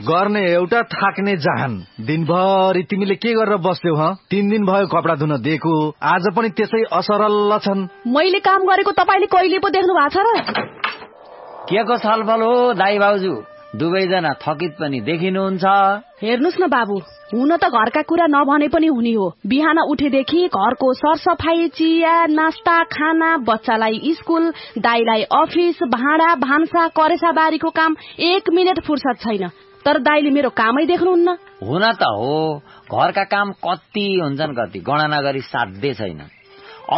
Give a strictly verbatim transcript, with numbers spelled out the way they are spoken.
गर्ने एउटा थाक्ने जहान। दिनभरि तिमीले के गरेर बस्यौ ह? तीन दिन भयो कपडा धुन दिएको, आज पनि त्यसै असरल छन्। मैले काम गरेको तपाईले कहिले पो देख्नु भएको छ र? के को छलफल हो दाइ भाउजू? दुवैजना थकित पनि देखिनुहुन्छ। हेर्नुस् न बाबु, हुन त घरका कुरा नभने पनि हुने हो। बिहान उठेदेखि घरको सरसफाई, चिया, नास्ता, खाना, बच्चालाई स्कुल, दाइलाई अफिस, भाँडा, भान्सा, करेसा बारीको काम, एक मिनट फुर्सद छैन। तर दाइले मेरो कामै देख्नुहुन्न। हुन त हो, घरका काम कति हुन्छन् कति गणना गरी साध्य छैन।